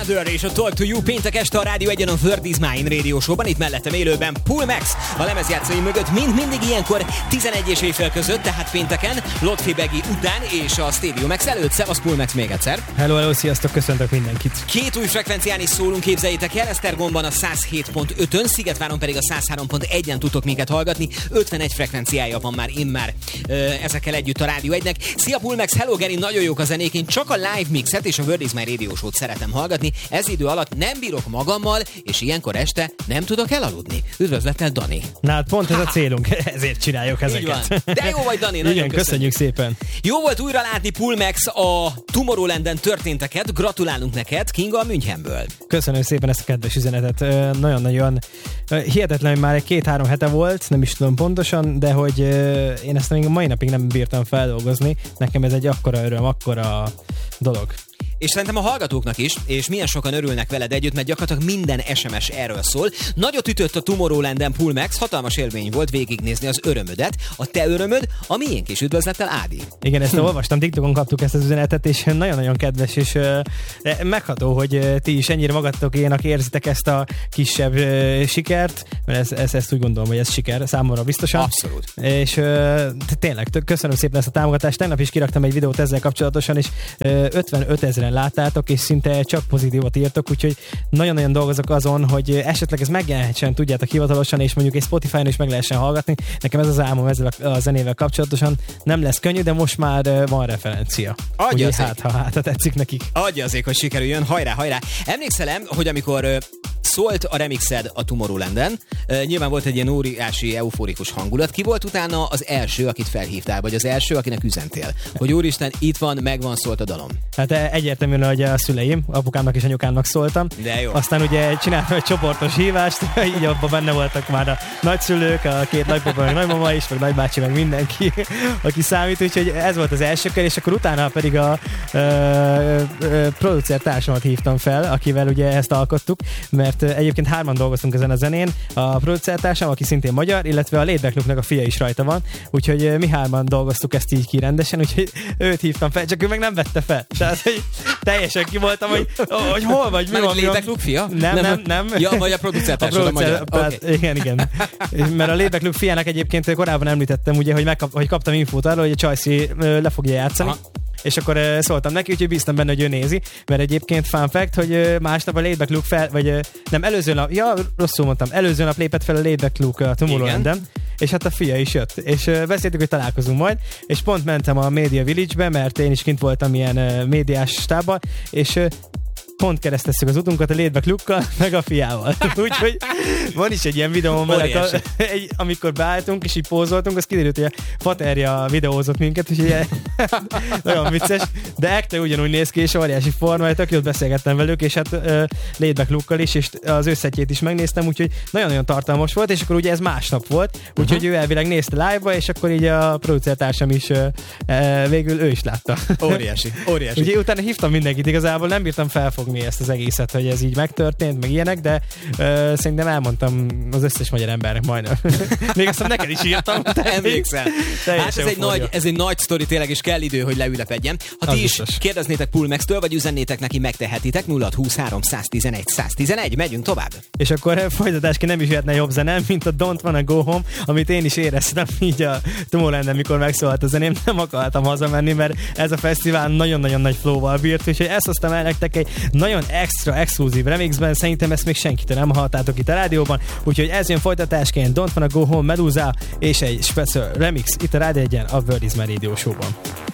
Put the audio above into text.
Weather és a Talk to You péntek este a Rádió 1-en a Word is Mine Radio Show-ban, itt mellettem élőben Pull Max, a lemezjátszói mögött mindig ilyenkor 11 és éjfél között, tehát pénteken, Lotfi Begi után és a Stadium X előtt. Szevasz Pull Max még egyszer. Hello, sziasztok, köszöntök mindenkit. Két új frekvencián is szólunk, képzeljétek el, Esztergomban a 107.5-ön, Szigetváron pedig a 103.1-en tudtok minket hallgatni, 51 frekvenciája van már immár ezekkel együtt a Rádió 1-nek. Szia Pull Max, hello Geri, nagyon jók a zenék, én csak a live mixet és a Word is Mine Radio Show-t szeretem hallgatni, ez idő alatt nem bírok magammal, és ilyenkor este nem tudok elaludni. Üdvözlettel, Dani. Na hát pont ez a célunk, ezért csináljuk ezeket. De jó vagy, Dani, nagyon igen, köszönjük szépen. Jó volt újra látni Pull Max a Tomorrowlanden történteket, gratulálunk neked Kinga Münchenből. Köszönöm szépen ezt a kedves üzenetet, nagyon-nagyon hihetetlen, hogy már egy 2-3 hete volt, nem is tudom pontosan, de hogy én ezt még a mai napig nem bírtam feldolgozni, nekem ez egy akkora öröm, akkora dolog. És szerintem a hallgatóknak is, és milyen sokan örülnek veled együtt, mert gyakorlatilag minden SMS erről szól. Nagyot ütött a Tomorrowlanden Pull Max, hatalmas élmény volt végignézni az örömödet, a te örömöd, a miénk is. Üdvözlettel, Ádi. Igen, ezt olvastam, TikTokon kaptuk ezt az üzenetet, és nagyon-nagyon kedves, és megható, hogy ti is ennyire magatokénak érzitek ezt a kisebb sikert, mert ezt úgy gondolom, hogy ez siker számomra biztosan. Abszolút. És tényleg, köszönöm szépen ezt a támogatást. Tegnap is kiraktam egy videót ezzel kapcsolatosan, és 55 000 láttátok, és szinte csak pozitívat írtok, úgyhogy nagyon-nagyon dolgozok azon, hogy esetleg ez megjelenhetsen, tudjátok hivatalosan, és mondjuk egy Spotify-on is meg lehessen hallgatni. Nekem ez az álmom ezzel a zenével kapcsolatosan. Nem lesz könnyű, de most már van referencia. Adja ha tetszik nekik. Adja azért, hogy sikerüljön, hajrá! Emlékszel, hogy amikor szólt a remixed a Tomorrowlanden, nyilván volt egy ilyen óriási, euforikus hangulat. Ki volt utána az első, akit felhívtál, vagy az első, akinek üzentél? Hogy úristen, itt van, megvan, szólt a dalom. Hát egyértelműen, hogy a szüleim, apukámnak és anyukámnak szóltam. De jó. Aztán ugye csináltam egy csoportos hívást, így abban benne voltak már a nagyszülők, a két nagypapa, meg nagymama is, meg nagybácsi, meg mindenki, aki számít, úgyhogy ez volt az első kör, és akkor utána pedig a producer társamat hívtam fel, akivel ugye ezt alkottuk, mert egyébként 3-an dolgoztunk ezen a zenén, a producertársam, aki szintén magyar, illetve a Laidback Luke-nak a fia is rajta van, úgyhogy mi 3-an dolgoztuk ezt így ki rendesen, úgyhogy őt hívtam fel, csak ő meg nem vette fel. Tehát, hogy teljesen ki voltam, hogy hol vagy, mi van. Laidback Luke fia? Nem. Ja, vagy a producertársad a magyar. Okay. Igen. Mert a Laidback Luke fiának egyébként korábban említettem, ugye, hogy kaptam infót arról, hogy a Csajci le fogja játszani. Aha. És akkor szóltam neki, úgyhogy bíztam benne, hogy ő nézi, mert egyébként fun fact, hogy másnap a Laidback Luke előző nap lépett fel a Laidback Luke a Tomorrowlanden, és hát a fia is jött, és beszéltük, hogy találkozunk majd, és pont mentem a Media Village-be, mert én is kint voltam ilyen médiás stábban, és pont keresztezzük az utunkat a Laidback Luke-kal, meg a fiával. Úgyhogy van is egy ilyen videóm, amikor beálltunk, és így pózoltunk, az kiderült, hogy a Faterja videózott minket, úgyhogy nagyon vicces, de Ekte ugyanúgy néz ki, és óriási forma, tök jót beszélgettem velük, és hát Laidback Luke-kal is, és az összetjét is megnéztem, úgyhogy nagyon-nagyon tartalmas volt, és akkor ugye ez másnap volt, úgyhogy ő elvileg nézte live-ba, és akkor így a producertársam is végül ő is látta. Óriási. Úgyhogy utána hívtam mindenkit, igazából nem bírtam felfogni ezt az egészet, hogy ez így megtörtént, meg ilyenek, de szerintem elmondtam az összes magyar embernek majdnem. Még aztán neked is írtam. Emlékszel. Hát ez egy nagy sztori tényleg, és kell idő, hogy leülepedjen. Ha ti is kérdeznétek Pull Max-től, vagy üzennétek neki, megtehetitek. 0623 111 111. Megyünk tovább. És akkor folytatásként nem is jöhetne jobb zenem, mint a Don't Wanna Go Home, amit én is éreztem így a Tomorrowlanden, mikor megszólalt a zeném. Nem akartam hazamenni, mert ez a fesztivál nagyon-nagyon nagy flow-val bírt, úgyhogy ezt hoztam el nektek egy nagyon extra, exkluzív remixben, szerintem ezt még senkitől nem hallottátok itt a rádióban, úgyhogy ez jön folytatásként, Don't Wanna Go Home, Medusa, és egy special remix itt a Rádió 1-en, a Word is Mine Radio Show-ban.